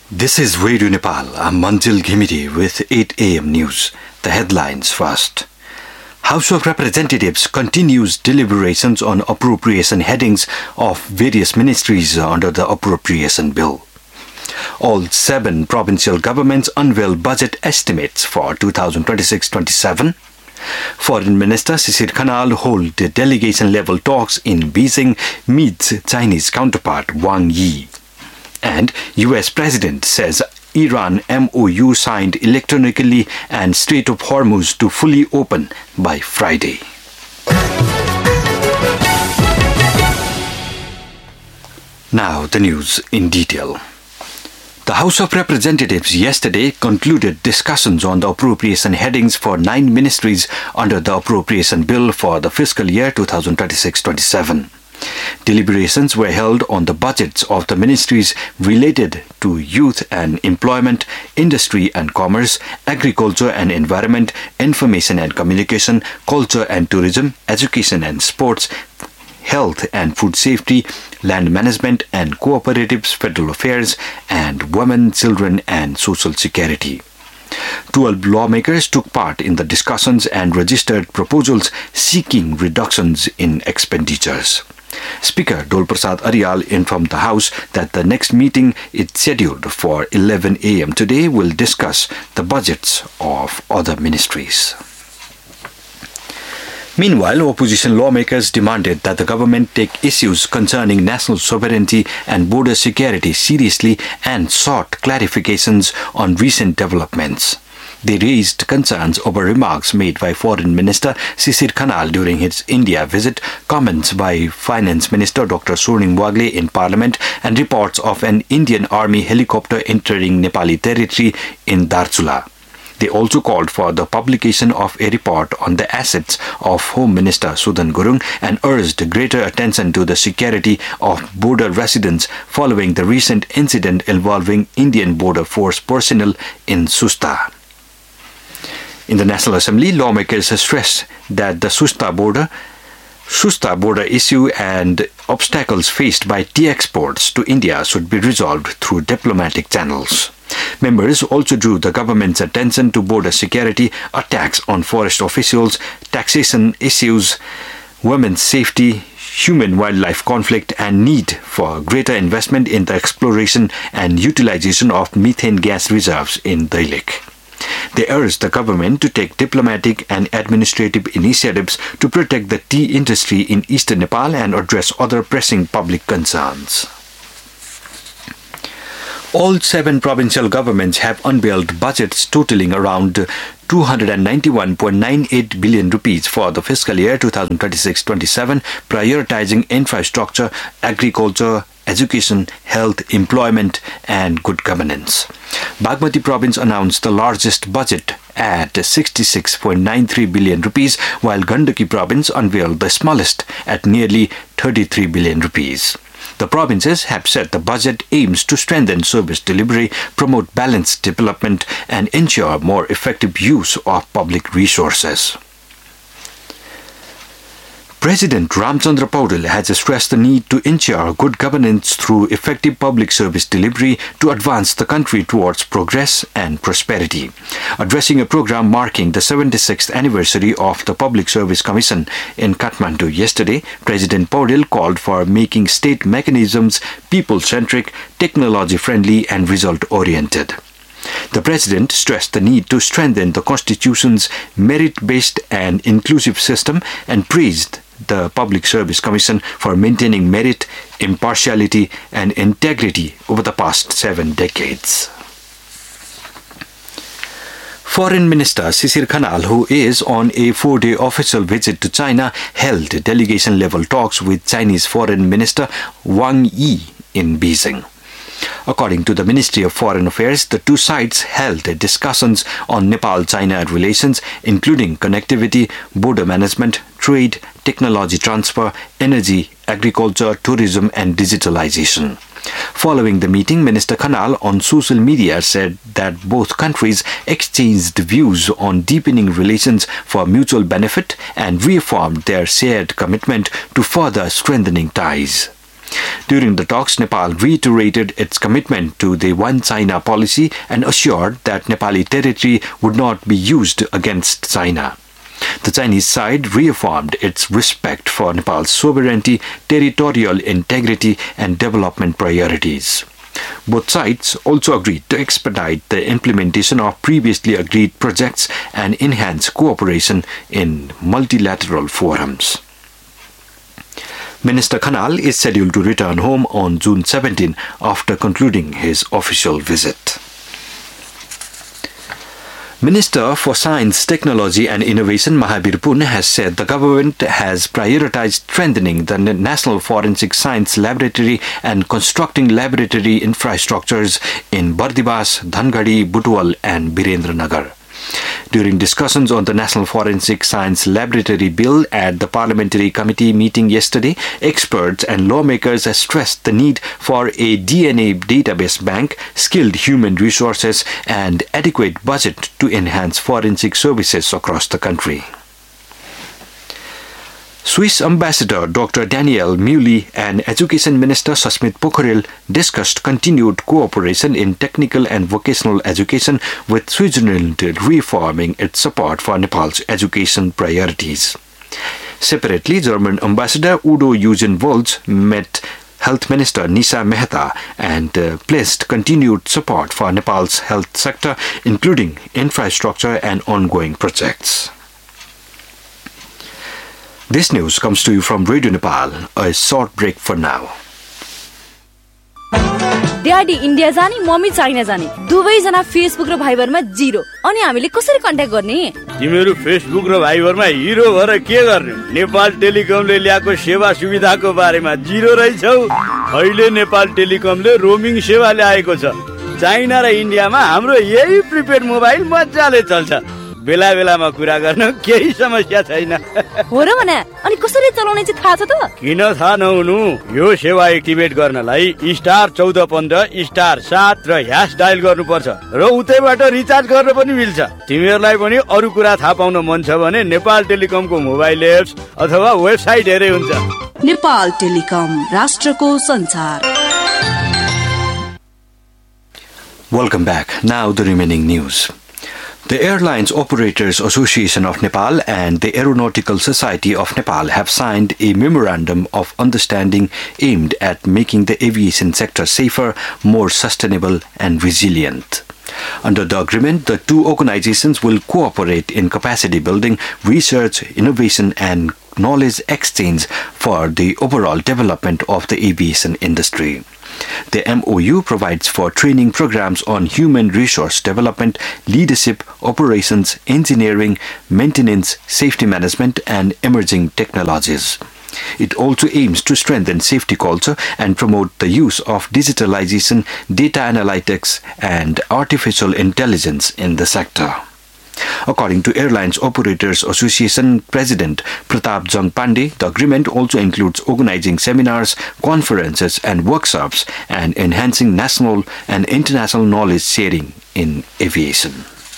This is Radio Nepal. I'm Manjil Ghimidi with 8 a.m. news. The headlines first. House of Representatives continues deliberations on appropriation headings of various ministries under the appropriation bill. All 7 provincial governments unveil budget estimates for 2026-27. Foreign Minister Shishir Khanal hold delegation-level talks in Beijing meets Chinese counterpart Wang Yi. And US President says Iran MOU signed electronically and Strait of Hormuz to fully open by Friday. Now the news in detail. The House of Representatives yesterday concluded discussions on the appropriation headings for 9 ministries under the appropriation bill for the fiscal year 2026-27. Deliberations were held on the budgets of the ministries related to youth and employment, industry and commerce, agriculture and environment, information and communication, culture and tourism, education and sports, health and food safety, land management and cooperatives, federal affairs, and women, children and social security. 12 lawmakers took part in the discussions and registered proposals seeking reductions in expenditures. Speaker Dol Prasad Aryal informed the House that the next meeting is scheduled for 11 a.m. today will discuss the budgets of other ministries. Meanwhile, opposition lawmakers demanded that the government take issues concerning national sovereignty and border security seriously and sought clarifications on recent developments. They raised concerns over remarks made by Foreign Minister Shishir Khanal during his India visit, comments by Finance Minister Dr. Swarnim Wagle in Parliament, and reports of an Indian Army helicopter entering Nepali territory in Darchula. They also called for the publication of a report on the assets of Home Minister Sudan Gurung and urged greater attention to the security of border residents following the recent incident involving Indian Border Force personnel in Susta. In the National Assembly, lawmakers stressed that the Susta border issue and obstacles faced by tea exports to India should be resolved through diplomatic channels. Members also drew the government's attention to border security, attacks on forest officials, taxation issues, women's safety, human-wildlife conflict, and need for greater investment in the exploration and utilization of methane gas reserves in the lake. They urged the government to take diplomatic and administrative initiatives to protect the tea industry in eastern Nepal and address other pressing public concerns. All 7 provincial governments have unveiled budgets totaling around 291.98 billion rupees for the fiscal year 2026-27, prioritizing infrastructure, agriculture, education, health, employment, and good governance. Bagmati province announced the largest budget at 66.93 billion rupees, while Gandaki province unveiled the smallest at nearly 33 billion rupees. The provinces have said the budget aims to strengthen service delivery, promote balanced development, and ensure more effective use of public resources. President Ramchandra Paudel has stressed the need to ensure good governance through effective public service delivery to advance the country towards progress and prosperity. Addressing a program marking the 76th anniversary of the Public Service Commission in Kathmandu yesterday, President Paudel called for making state mechanisms people-centric, technology-friendly, and result-oriented. The President stressed the need to strengthen the Constitution's merit-based and inclusive system and praised the Public Service Commission for maintaining merit, impartiality, and integrity over the past 7 decades. Foreign Minister Shishir Khanal, who is on a 4-day official visit to China, held delegation-level talks with Chinese Foreign Minister Wang Yi in Beijing. According to the Ministry of Foreign Affairs, the two sides held discussions on Nepal-China relations, including connectivity, border management, trade, technology transfer, energy, agriculture, tourism, and digitalization. Following the meeting, Minister Khanal on social media said that both countries exchanged views on deepening relations for mutual benefit and reaffirmed their shared commitment to further strengthening ties. During the talks, Nepal reiterated its commitment to the One China policy and assured that Nepali territory would not be used against China. The Chinese side reaffirmed its respect for Nepal's sovereignty, territorial integrity, and development priorities. Both sides also agreed to expedite the implementation of previously agreed projects and enhance cooperation in multilateral forums. Minister Khanal is scheduled to return home on June 17 after concluding his official visit. Minister for Science, Technology and Innovation Mahavir Pun has said the government has prioritized strengthening the National Forensic Science Laboratory and constructing laboratory infrastructures in Bardibas, Dhangadi, Butwal and Birendranagar. During discussions on the National Forensic Science Laboratory Bill at the Parliamentary Committee meeting yesterday, experts and lawmakers have stressed the need for a DNA database bank, skilled human resources, and adequate budget to enhance forensic services across the country. Swiss Ambassador Dr. Daniel Muley and Education Minister Sasmit Pokhrel discussed continued cooperation in technical and vocational education, with Switzerland reaffirming its support for Nepal's education priorities. Separately, German Ambassador Udo Jürgen-Volz met Health Minister Nisa Mehta and pledged continued support for Nepal's health sector, including infrastructure and ongoing projects. This news comes to you from Radio Nepal. A short break for now. Daddy India जाने mummy China जाने दुवैजना Facebook र भाइबरमा zero अनि हामीले कसरी contact गर्ने तिमीहरू Facebook र भाइबरमा हिरो भएर के गर्ने नेपाल टेलिकमले ल्याएको सेवा सुविधाको बारेमा जिरो रहेछौ अहिले नेपाल टेलिकमले रोमिङ सेवा ल्याएको छ चाइना र इन्डियामा हाम्रो यही प्रिपेड मोबाइल मजाले चल्छ बेला बेलामा कुरा गर्न केही समस्या छैन हो र भने अनि कसरी चलाउने चाहिँ थाहा छ त किन थाहा नहुनु यो सेवा एक्टिभेट गर्नलाई *14**7 र ह्याश डायल गर्नुपर्छ र उतैबाट रिचार्ज गर्न पनि मिल्छ तिमीहरूलाई पनि अरु कुरा थाहा पाउन मन छ भने नेपाल टेलिकमको मोबाइल एप्स अथवा वेबसाइट हेरे हुन्छ नेपाल टेलिकम राष्ट्रको संचार Welcome back. Now the remaining news. The Airlines Operators Association of Nepal and the Aeronautical Society of Nepal have signed a memorandum of understanding aimed at making the aviation sector safer, more sustainable and resilient. Under the agreement, the two organizations will cooperate in capacity building, research, innovation and knowledge exchange for the overall development of the aviation industry. The MOU provides for training programs on human resource development, leadership, operations, engineering, maintenance, safety management, and emerging technologies. It also aims to strengthen safety culture and promote the use of digitalization, data analytics, and artificial intelligence in the sector. According to Airlines Operators Association President Pratap Jung Pandey, the agreement also includes organizing seminars, conferences and workshops and enhancing national and international knowledge sharing in aviation.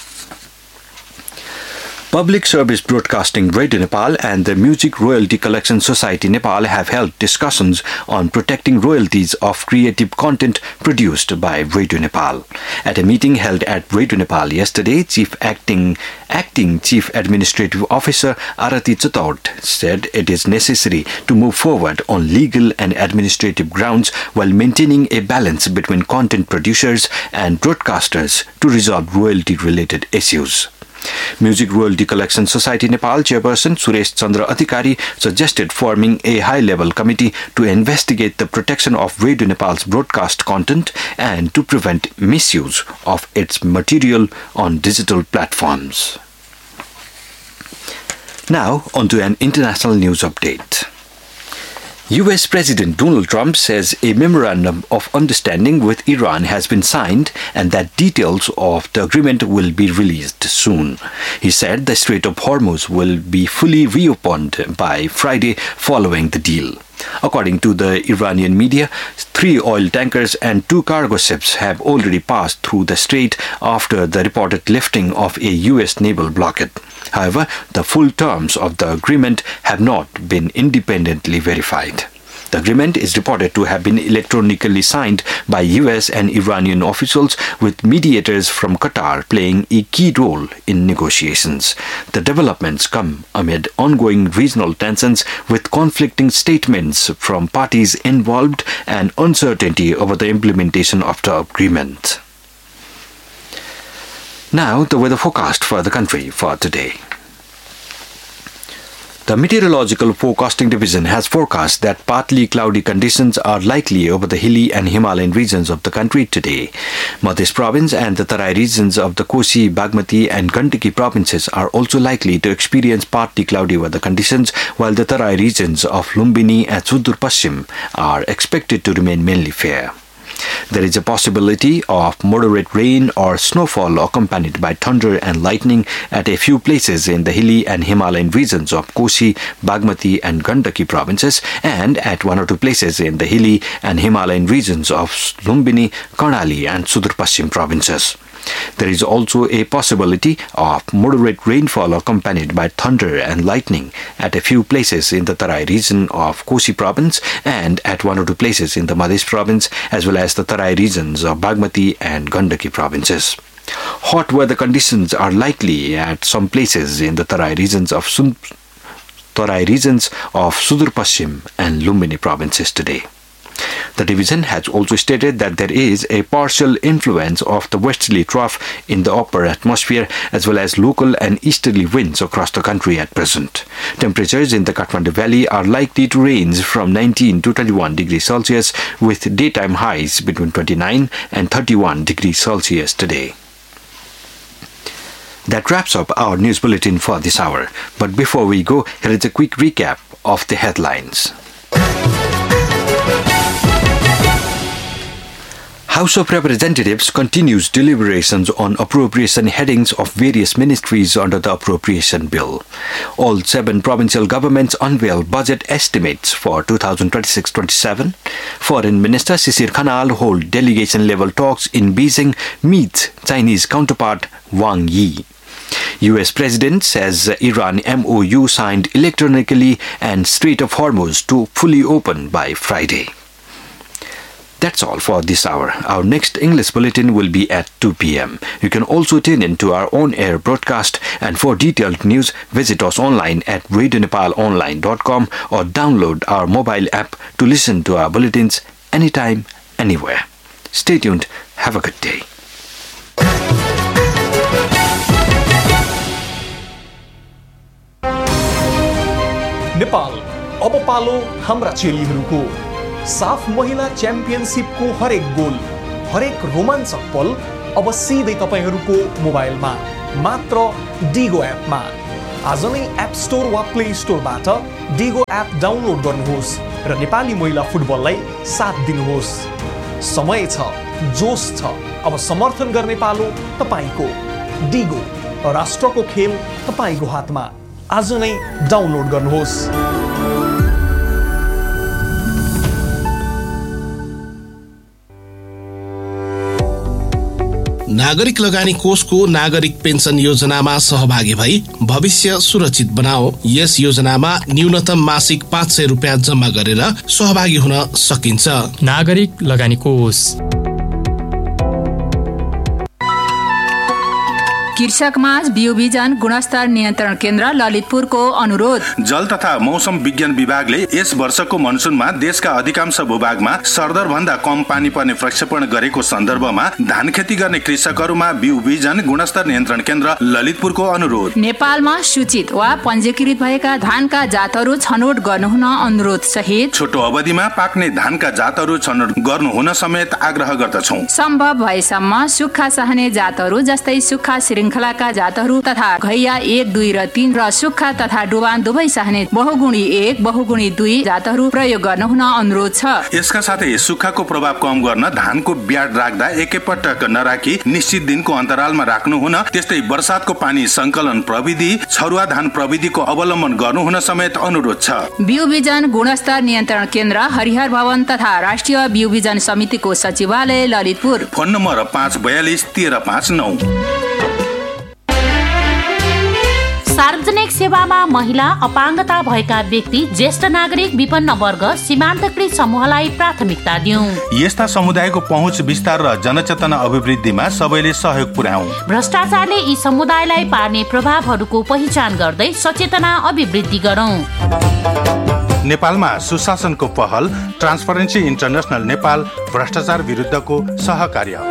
Public Service Broadcasting Radio Nepal and the Music Royalty Collection Society Nepal have held discussions on protecting royalties of creative content produced by Radio Nepal. At a meeting held at Radio Nepal yesterday, Acting Chief Administrative Officer Arati Chataut said it is necessary to move forward on legal and administrative grounds while maintaining a balance between content producers and broadcasters to resolve royalty-related issues. Music Royalty Collection Society Nepal Chairperson Suresh Chandra Adhikari suggested forming a high-level committee to investigate the protection of Radio Nepal's broadcast content and to prevent misuse of its material on digital platforms. Now, on to an international news update. US President Donald Trump says a memorandum of understanding with Iran has been signed and that details of the agreement will be released soon. He said the Strait of Hormuz will be fully reopened by Friday following the deal. According to the Iranian media, 3 oil tankers and 2 cargo ships have already passed through the strait after the reported lifting of a US naval blockade. However, the full terms of the agreement have not been independently verified. The agreement is reported to have been electronically signed by US and Iranian officials, with mediators from Qatar playing a key role in negotiations. The developments come amid ongoing regional tensions, with conflicting statements from parties involved and uncertainty over the implementation of the agreement. Now, the weather forecast for the country for today. The Meteorological Forecasting Division has forecast that partly cloudy conditions are likely over the hilly and Himalayan regions of the country today. Madhya Province and the Tarai regions of the Kosi, Bagmati and Gandaki provinces are also likely to experience partly cloudy weather conditions, while the Tarai regions of Lumbini and Sudur Paschim are expected to remain mainly fair. There is a possibility of moderate rain or snowfall accompanied by thunder and lightning at a few places in the hilly and Himalayan regions of Kosi, Bagmati and Gandaki provinces, and at one or two places in the hilly and Himalayan regions of Lumbini, Karnali and Sudur Paschim provinces. There is also a possibility of moderate rainfall accompanied by thunder and lightning at a few places in the Tarai region of Kosi province and at one or two places in the Madhya province, as well as the Tarai regions of Bagmati and Gandaki provinces. Hot weather conditions are likely at some places in the Tarai regions of Sudur Paschim and Lumbini provinces today. The division has also stated that there is a partial influence of the westerly trough in the upper atmosphere, as well as local and easterly winds across the country at present. Temperatures in the Kathmandu Valley are likely to range from 19 to 21 degrees Celsius, with daytime highs between 29 and 31 degrees Celsius today. That wraps up our news bulletin for this hour. But before we go, here is a quick recap of the headlines. House of Representatives continues deliberations on appropriation headings of various ministries under the appropriation bill. All 7 provincial governments unveil budget estimates for 2026-27. Foreign Minister Shishir Khanal hold delegation-level talks in Beijing, meets Chinese counterpart Wang Yi. US President says Iran MOU signed electronically and Strait of Hormuz to fully open by Friday. That's all for this hour. Our next English bulletin will be at 2 p.m. You can also tune in to our on-air broadcast, and for detailed news, visit us online at RadioNepalOnline.com or download our mobile app to listen to our bulletins anytime, anywhere. Stay tuned. Have a good day. Nepal अब पालो हाम्रा चेलीहरूको साफ महिला च्याम्पियनशिपको हरेक गोल, हरेक रोमाञ्चक पल अब सिधै तपाईहरूको मोबाइलमा मात्र डिगो एपमा। आज नै एप स्टोर वा प्ले स्टोरबाट डिगो एप डाउनलोड गर्नुहोस् र नेपाली महिला फुटबललाई साथ दिनुहोस्। समय छ, जोश छ, अब समर्थन गर्ने पालो तपाईको। डिगो, राष्ट्रको खेल तपाईको हातमा। आज नै डाउनलोड गर्नुहोस्। नागरिक लगानी कोषको नागरिक पेन्सन योजनामा सहभागी भई भविष्य सुरक्षित बनाओ। यस योजनामा न्यूनतम मासिक 500 रुपैयाँ जम्मा गरेर सहभागी हुन सकिन्छ। नागरिक लगानी कोष। कृषक माझ बिउबिजन गुणस्तर नियन्त्रण केन्द्र ललितपुरको अनुरोध। जल तथा मौसम विज्ञान विभागले यस वर्षको मनसुनमा देशका अधिकांश भूभागमा सरदर भन्दा कम पानी पर्ने प्रक्षेपण गरेको सन्दर्भमा धान खेती गर्ने कृषकहरूमा बिउबिजन गुणस्तर नियन्त्रण केन्द्र ललितपुरको अनुरोध। नेपालमा सूचित वा पञ्जीकृत भएका धानका जातहरू छनौट गर्नुहुन अनुरोध सहित छोटो अवधिमा पाक्ने धानका जातहरू छनौट गर्नुहुन समेत आग्रह गर्दछौं। सम्भव भएसम्म सुक्खा सहने जातहरू जस्तै सुक्खा श्रृङ्खलाका जातहरू तथा घैया 1, 2 र 3 र सुक्खा तथा डुबान दुवै सहने बहुगुणी 1, बहुगुणी 2 जातहरू प्रयोग गर्नुहुन अनुरोध छ। यसका साथै सुक्खाको प्रभाव कम गर्न धानको ब्याड राख्दा एकैपटक नराखी निश्चित दिनको अन्तरालमा राख्नुहुन, त्यस्तै वर्षातको पानी संकलन प्रविधि, छरुवा धान प्रविधिको अवलम्बन गर्नुहुन समेत अनुरोध छ। बिउबिजन गुणस्तर नियन्त्रण केन्द्र हरिहर भवन तथा राष्ट्रिय बिउबिजन समितिको सचिवालय ललितपुर। Phone number 542 1359। सार्वजनिक नागरिक सेवामा महिला, अपाङ्गता भएका व्यक्ति, ज्येष्ठ नागरिक, विपन्न वर्ग, सीमान्तकृत समूहलाई प्राथमिकता दिउँ। यस्ता समुदायको पहुँच विस्तार र जनचेतना अभिवृद्धिमा सबैले सहयोग पुर्याउँ। भ्रष्टाचारले यी समुदायलाई पार्ने प्रभावहरूको पहिचान गर्दै सचेतना अभिवृद्धि गरौँ। नेपालमा सुशासनको पहल, ट्रान्सपरेन्सी इन्टरनेसनल नेपाल, भ्रष्टाचार विरुद्धको सहकार्य।